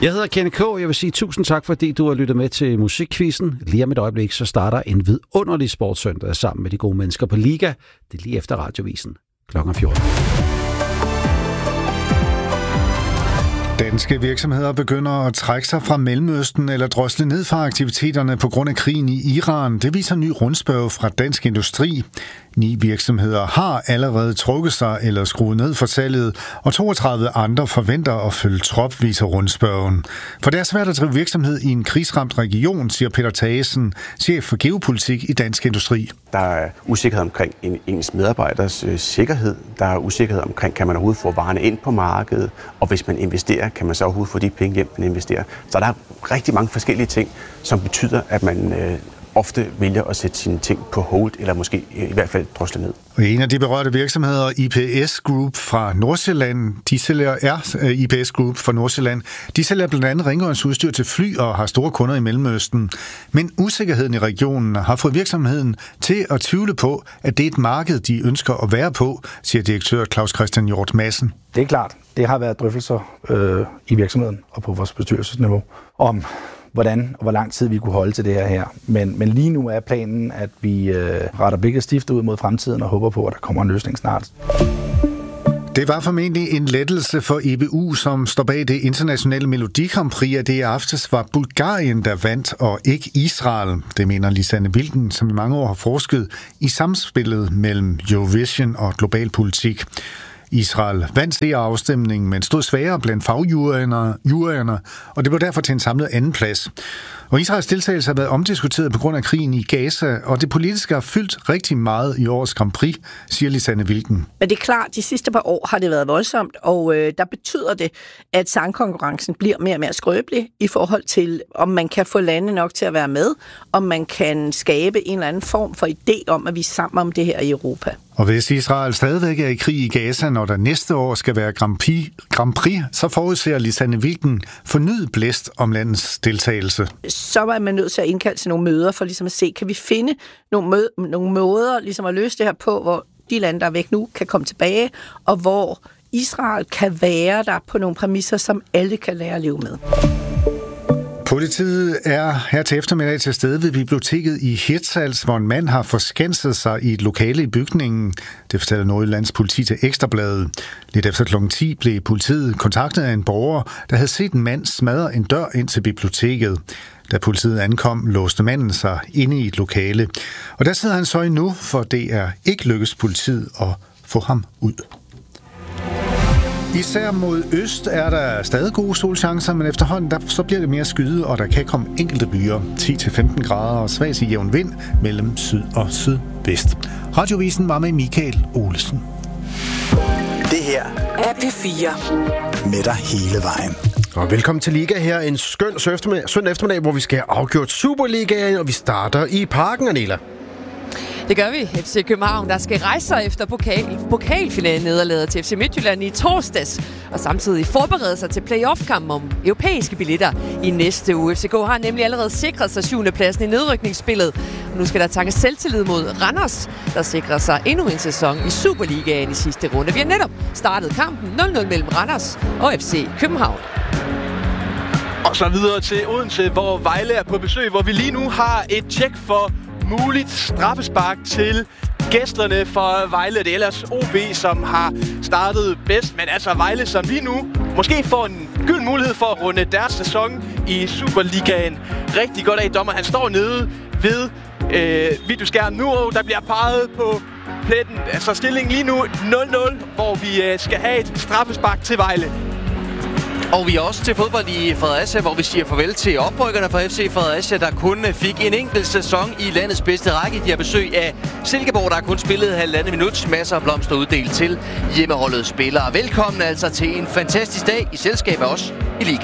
Jeg hedder Kenneth K. Jeg vil sige tusind tak, fordi du har lyttet med til Musikquizzen. Lige om et øjeblik, så starter en vidunderlig sportssøndag sammen med de gode mennesker på Liga. Det er lige efter Radiovisen kl. 14. Danske virksomheder begynder at trække sig fra Mellemøsten eller drosle ned fra aktiviteterne på grund af krigen i Iran. Det viser en ny rundspørge fra Dansk Industri. 9 virksomheder har allerede trukket sig eller skruet ned for salget, og 32 andre forventer at følge trop, viser rundspørgen. For det er svært at drive virksomhed i en krigsramt region, siger Peter Thagesen, chef for geopolitik i Dansk Industri. Der er usikkerhed omkring ens medarbejders sikkerhed. Der er usikkerhed omkring, kan man overhovedet få varerne ind på markedet, og hvis man investerer, kan man så overhovedet få de penge hjem, man investerer. Så der er rigtig mange forskellige ting, som betyder, at man ofte vælger at sætte sine ting på hold, eller måske i hvert fald drosle ned. Og en af de berørte virksomheder, IPS Group fra Nordsjælland, de sælger blandt andet rengøringsudstyr til fly og har store kunder i Mellemøsten. Men usikkerheden i regionen har fået virksomheden til at tvivle på, at det er et marked, de ønsker at være på, siger direktør Claus Christian Hjort Madsen. Det er klart. Det har været drøftelser i virksomheden og på vores bestyrelsesniveau om hvordan og hvor lang tid vi kunne holde til det her. Men lige nu er planen, at vi retter blikket stift ud mod fremtiden og håber på, at der kommer en løsning snart. Det var formentlig en lettelse for EBU, som står bag det internationale Melodi Grand Prix, at det i aftes var Bulgarien, der vandt, og ikke Israel. Det mener Lisanne Wilken, som i mange år har forsket i samspillet mellem Eurovision og global politik. Israel vandt seerafstemningen, men stod svagere blandt fagjuryerne, og det blev derfor til en samlet andenplads. Og Israels deltagelse har været omdiskuteret på grund af krigen i Gaza, og det politiske har fyldt rigtig meget i årets Grand Prix, siger Lisanne Wilken. Men det er klart, de sidste par år har det været voldsomt, og der betyder det, at sangkonkurrencen bliver mere og mere skrøbelig i forhold til, om man kan få lande nok til at være med, om man kan skabe en eller anden form for idé om, at vi er sammen om det her i Europa. Og hvis Israel stadigvæk er i krig i Gaza, når der næste år skal være Grand Prix, så forudser Lisanne Wilken fornyet blæst om landets deltagelse. Så er man nødt til at indkalde til nogle møder for ligesom at se, kan vi finde nogle måder ligesom at løse det her på, hvor de lande, der er væk nu, kan komme tilbage, og hvor Israel kan være der på nogle præmisser, som alle kan lære at leve med. Politiet er her til eftermiddag til stede ved biblioteket i Hirtshals, hvor en mand har forskanset sig i et lokale i bygningen. Det fortæller Nordjyllands politi til Ekstrabladet. Lidt efter kl. 10 blev politiet kontaktet af en borger, der havde set en mand smadre en dør ind til biblioteket. Da politiet ankom, låste manden sig inde i et lokale. Og der sidder han så endnu, for det er ikke lykkedes politiet at få ham ud. Især mod øst er der stadig gode solchancer, men efterhånden så bliver det mere skyde, og der kan komme enkelte byer. 10-15 grader og svag til jævn vind mellem syd og sydvest. Radiovisen var med Michael Olesen. Det her er P4. Med dig hele vejen. Og velkommen til Liga her. En skøn søndag eftermiddag, hvor vi skal have afgjort Superligaen, og vi starter i Parken, Anela. Det gør vi. FC København, der skal rejse sig efter pokalfinalen nederlaget til FC Midtjylland i torsdags, og samtidig forberede sig til playoff-kampen om europæiske billetter i næste uge. FCK har nemlig allerede sikret sig 7. pladsen i nedrykningsspillet. Og nu skal der tankes selvtillid mod Randers, der sikrer sig endnu en sæson i Superligaen i sidste runde. Vi har netop startet kampen 0-0 mellem Randers og FC København. Og så videre til Odense, hvor Vejle er på besøg, hvor vi lige nu har et tjek for muligt straffespark til gæsterne for Vejle. Det er ellers OB, som har startet bedst, men altså Vejle, som lige nu måske får en gylden mulighed for at runde deres sæson i Superligaen rigtig godt af. Dommer, han står nede ved videoskærmen nu, og der bliver peget på pletten. Altså stillingen lige nu 0-0, hvor vi skal have et straffespark til Vejle. Og vi er også til fodbold i Fredericia, hvor vi siger farvel til oprykkerne fra FC Fredericia, der kun fik en enkelt sæson i landets bedste række. De har besøg af Silkeborg, der har kun spillet halvandet minut. Masser af blomster uddelt til hjemmeholdets spillere. Velkommen altså til en fantastisk dag i selskab af os i Liga.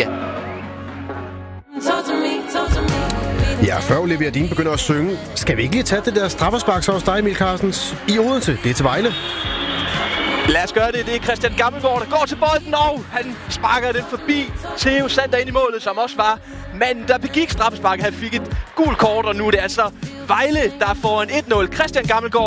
Ja, før Olivia Dean begynder at synge, skal vi ikke lige tage det der straffespark så hos dig, Emil Carstens, i Odense? Det er til Vejle. Lad os gøre det. Det er Christian Gammelgaard, der går til bolden, og han sparker den forbi Theo Sander ind i målet, som også var manden, der begik straffesparket. Han fik et gult kort, og nu er det altså Vejle, der får en 1-0. Christian Gammelgaard